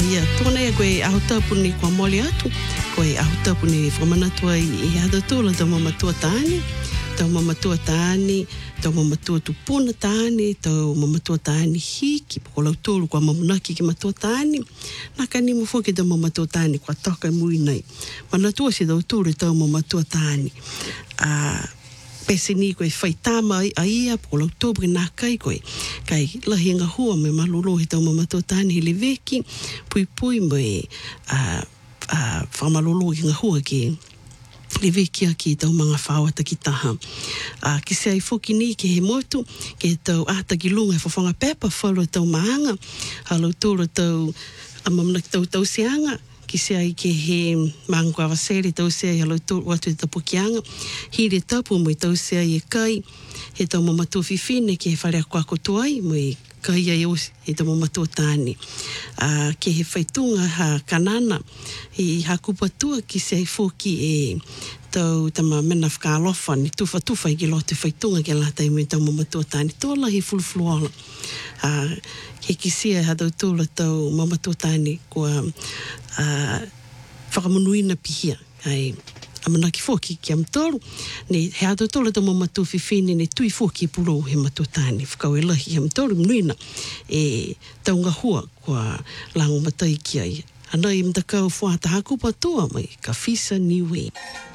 Ia, tōna e koe aho tāpu ni kua mole atu, koe aho tāpu ni whamanatua I hada tōla tau mamatua tāni, tau mamatua tāni, tau mamatua tupuna tāni, tau mamatua tāni hiki, poko lau tōlu kua mamunaki ki matua tāni, naka ni mo whoke tau mamatua tāni kua taka mui nei. Manatua si tau tōlu tau mamatua tāni. Pese ni koe whaitama a ia, poko lau tōpri nā kai koe, kai lahi ngā hua me malolo he tau mamatua tāni he le veki, pui me whamalolo ki ngā hua ki le veki aki tau mga whāwata ki taha. Ki se ai whoki ni ki he motu, ki tau ata ki lunga e whawhanga pepa, whalu tau maanga, halau tōra tau amamnak tau seanga, ki se ai ke he mangua wasere tau se ai halau tō watu te tapukianga, hire tapu mo I tau se ai e kai, he tau mamatua whiwhine ki he whare ako ako tuai, mo I kai ai o he tau mamatua tāni. Ke he whaitunga ha kanana, I hakupatua ki se ai whoki e tau tama mena whakalofa, ni tufa I ki lote whaitunga ki latai mo I tau mamatua tāni, tōla hi fulufluola. He kisia hadau tōla tau mamatua tāni kua whakamunuina pihia. Ai amanaki whoki ki am tōru, ne he hadau tōla tau mamatua whiwhine ne tui whoki puro he matua tāni. Whakau e lahi am tōru mnuina e tau ngahua kua lango matai ki ai. Anai mtakau whuata hakupa toa mai ka fisa niwe.